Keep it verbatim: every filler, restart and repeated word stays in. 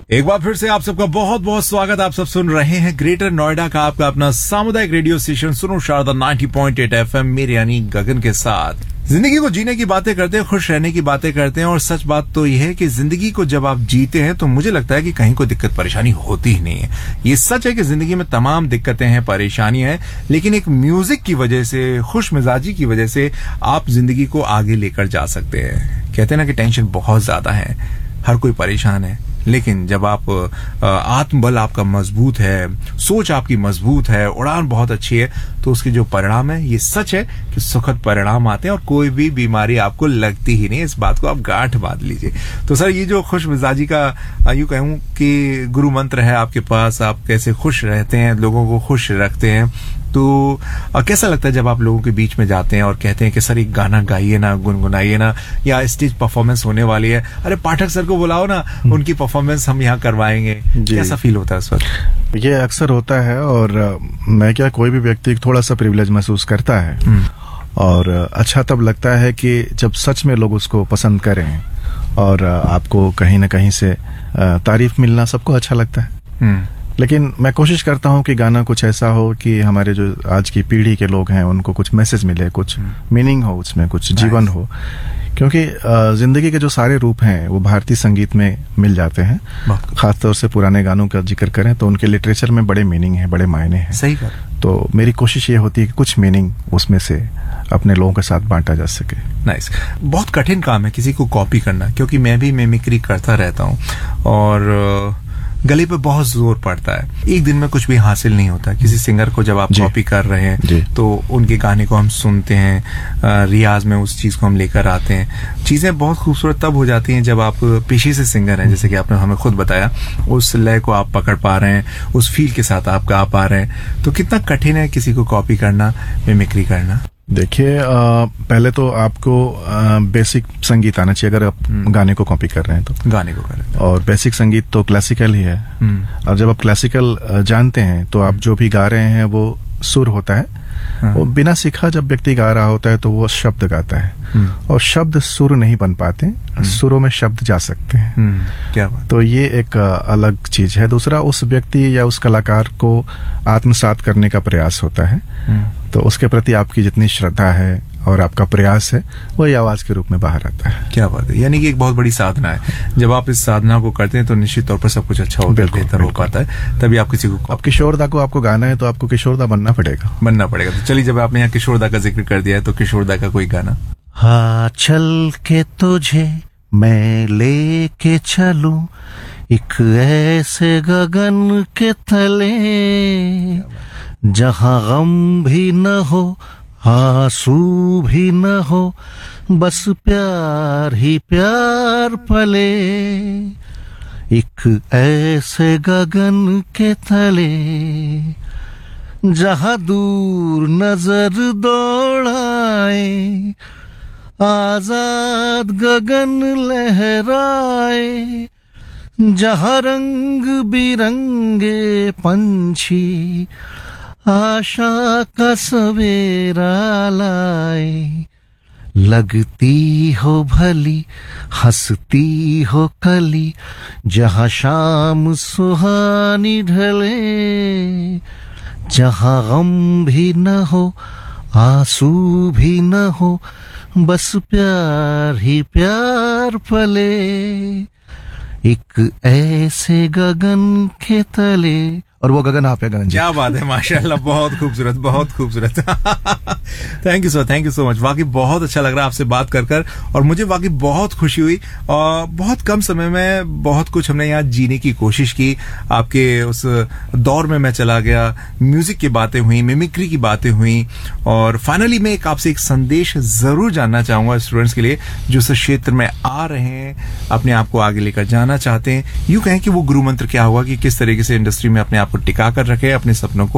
एक बार फिर से आप सबका बहुत बहुत स्वागत। आप सब सुन रहे हैं ग्रेटर नोएडा का आपका अपना सामुदायिक रेडियो स्टेशन सुनो शारदा नब्बे पॉइंट आठ एफएम, मेरे यानी गगन के साथ। जिंदगी को जीने की बातें करते हैं, खुश रहने की बातें करते हैं, और सच बात तो यह है कि जिंदगी को जब आप जीते हैं तो मुझे लगता है कि कहीं कोई दिक्कत परेशानी होती ही नहीं है। ये सच है कि जिंदगी में तमाम दिक्कतें हैं, परेशानियां हैं, लेकिन एक म्यूजिक की वजह से, खुश मिजाजी की वजह से आप जिंदगी को आगे लेकर जा सकते हैं। कहते हैं ना कि टेंशन बहुत ज्यादा है, हर कोई परेशान है, लेकिन जब आप आत्मबल आपका मजबूत है, सोच आपकी मजबूत है, उड़ान बहुत अच्छी है, तो उसके जो परिणाम है, ये सच है कि सुखद परिणाम आते हैं और कोई भी बीमारी आपको लगती ही नहीं। इस बात को आप गांठ बांध लीजिए। तो सर, ये जो खुश मिजाजी का यूं कहूं कि गुरु मंत्र है आपके पास, आप कैसे खुश रहते हैं, लोगों को खुश रखते हैं, तो कैसा लगता है जब आप लोगों के बीच में जाते हैं और कहते हैं कि सर एक गाना गाइए ना, गुनगुनाइए ना, या स्टेज परफॉर्मेंस होने वाली है, अरे पाठक सर को बुलाओ ना, उनकी परफॉर्मेंस हम यहाँ करवाएंगे। कैसा फील होता है उस वक्त? ये अक्सर होता है, और मैं क्या, कोई भी व्यक्ति थोड़ा सा प्रिविलेज महसूस करता है, और अच्छा तब लगता है कि जब सच में लोग उसको पसंद करें और आपको कहीं ना कहीं से तारीफ मिलना, सबको अच्छा लगता है। लेकिन मैं कोशिश करता हूँ कि गाना कुछ ऐसा हो कि हमारे जो आज की पीढ़ी के लोग हैं उनको कुछ मैसेज मिले, कुछ मीनिंग हो उसमें, कुछ जीवन हो, क्योंकि जिंदगी के जो सारे रूप हैं वो भारतीय संगीत में मिल जाते हैं। खासतौर से पुराने गानों का जिक्र करें तो उनके लिटरेचर में बड़े मीनिंग है, बड़े मायने हैं। सही कर। तो मेरी कोशिश ये होती है कि कुछ मीनिंग उसमें से अपने लोगों के साथ बांटा जा सके। नाइस। बहुत कठिन काम है किसी को कॉपी करना, क्योंकि मैं भी मिमिक्री करता रहता हूँ और गले पे बहुत जोर पड़ता है। एक दिन में कुछ भी हासिल नहीं होता। किसी सिंगर को जब आप कॉपी कर रहे हैं तो उनके गाने को हम सुनते हैं, रियाज में उस चीज को हम लेकर आते हैं। चीजें बहुत खूबसूरत तब हो जाती हैं जब आप पेशे से सिंगर हैं, जैसे कि आपने हमें खुद बताया, उस लय को आप पकड़ पा रहे हैं, उस फील के साथ आप गा पा रहे हैं। तो कितना कठिन है किसी को कॉपी करना, मिमिक्री करना? देखिए, पहले तो आपको आ, बेसिक संगीत आना चाहिए अगर आप गाने को कॉपी कर रहे हैं तो। गाने को कर रहे हैं और बेसिक संगीत तो क्लासिकल ही है। और जब आप क्लासिकल जानते हैं तो आप जो भी गा रहे हैं वो सुर होता है। वो बिना सीखा जब व्यक्ति गा रहा होता है तो वो शब्द गाता है, और शब्द सुर नहीं बन पाते, सुरों में शब्द जा सकते हैं। क्या बात। तो ये एक अलग चीज है। दूसरा, उस व्यक्ति या उस कलाकार को आत्मसात करने का प्रयास होता है, तो उसके प्रति आपकी जितनी श्रद्धा है और आपका प्रयास है वही आवाज के रूप में बाहर आता है। क्या बात है। यानी कि एक बहुत बड़ी साधना है। जब आप इस साधना को करते हैं तो निश्चित तौर पर सब कुछ अच्छा होता है, बेहतर हो पाता है। तभी आप किसी को, अब किशोरदा को आपको गाना है तो आपको किशोरदा बनना पड़ेगा बनना पड़ेगा। तो चलिए, जब आपने यहाँ किशोरदा का जिक्र कर दिया है तो किशोरदा का कोई गाना। हाँ, चल के तुझे मैं लेके चलूं एक ऐसे गगन के तले, जहां गम भी न हो, आंसू भी न हो, बस प्यार ही प्यार पले, एक ऐसे गगन के तले, जहां दूर नजर दौड़ाए, आजाद गगन लहराए, जहां रंग बिरंगे पंछी आशा का सवेरा लाए, लगती हो भली हंसती हो कली, जहां शाम सुहानी ढले, जहां गम भी न हो, आंसू भी न हो, बस प्यार ही प्यार पले, एक ऐसे गगन के तले। और वो गगन आप है गगन जी। क्या बात है, माशाल्लाह, बहुत खूबसूरत, बहुत खूबसूरत। Thank you sir, thank you so much. वाकई बहुत अच्छा लग रहा है आपसे बात कर कर, और मुझे वाकई बहुत खुशी हुई। और बहुत कम समय में बहुत कुछ हमने यहाँ जीने की कोशिश की। आपके उस दौर में मैं चला गया, म्यूजिक की बातें हुई, मिमिक्री की बातें हुई, और फाइनली मैं एक आपसे एक संदेश जरूर जानना चाहूंगा स्टूडेंट्स के लिए जो इस क्षेत्र में आ रहे हैं, अपने आप को आगे लेकर जाना चाहते हैं। यूं कहें कि वो गुरु मंत्र क्या होगा कि किस तरीके से इंडस्ट्री में अपने आप को टिका कर रखे, अपने सपनों को